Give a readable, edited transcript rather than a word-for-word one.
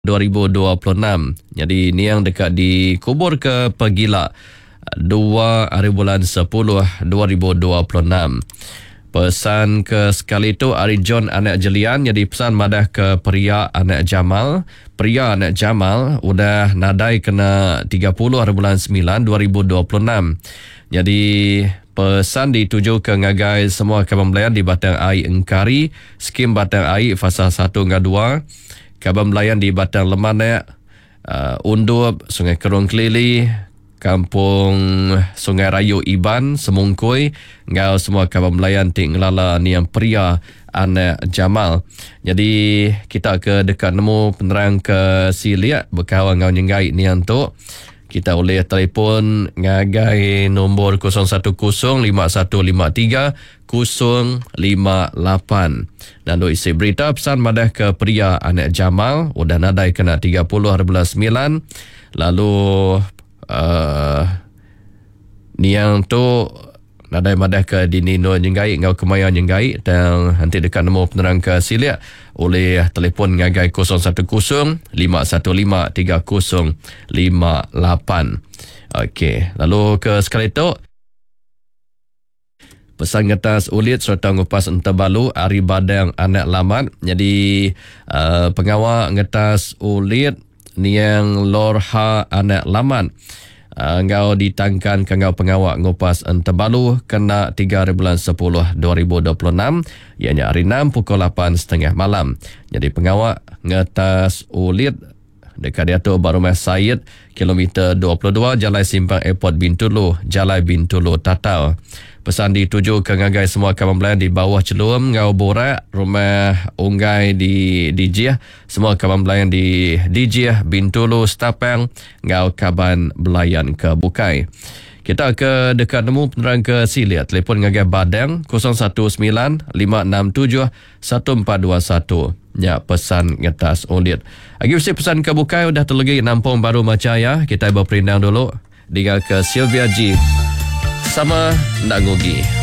2026. Jadi ni yang dekat dikubur ke Pegila 2 hari bulan 10 2026. Pesan ke sekali tu Ari John anak Jelian, jadi pesan madah ke Pria anak Jamal. Pria anak Jamal udah nadai kena 30 hari bulan 9 2026. Jadi pesan dituju ke ngagai semua kebembelayan di Batang Air Engkari, skim Batang Air fasa 1 hingga 2, kebembelayan di Batang Lemanak, Undup, Sungai Kerong Kelili, Kampung Sungai Rayu Iban, Semungkui, ngau semua kebembelayan Tik Ngelala ni yang Pria anak Jamal. Jadi kita ke dekat nemu penerang ke Siliat berkawan ngau nyenggai ni yang tu. Kita boleh telefon ngagai nombor 010-5153-058 dan duk isi berita pesan madah ke Pria anak Jamal udah nadai kena 30 hari bulan 9. Lalu ni yang tu nadai madah ke Dini Nur Nyenggai ngau Kemaya Nyenggai, dan nanti dekat nombor penerang ke Siliat oleh telefon ngagai 010-53-3058. Okey, lalu ke sekali tu pesan ngetas ulit serta ngupas entabalu Ari Badang anak Lamat. Jadi pengawal ngetas ulit ni yang Lorha anak Lamat. Ngau ditangkan ke ngau pengawak ngupas entabalu kena 3 hari bulan 10 2026, ianya hari 6 pukul 8.30 malam. Jadi pengawak ngetas ulit dekat dia tu Barumah Syed kilometer 22 Jalan Simpang Airport Bintulu, Jalan Bintulu Tatau. Pesan dituju ke ngagai semua kebembelayan di bawah Celum, Ngau Borak, Rumah Unggai di Dijih, semua kebembelayan di Dijih, Bintulu, Stapang, Ngau Kaban Belayan ke Bukai. Kita ke dekat nemu penerang ke Siliat, telefon ngagai Badang 019-567-1421. Ya, pesan ngetas ulit. Lagi mesti pesan ke Bukai udah terlegi Nampung Baru Macaya. Kita berperindang dulu. Tinggal ke Sylvia G sama Nak Ngugi.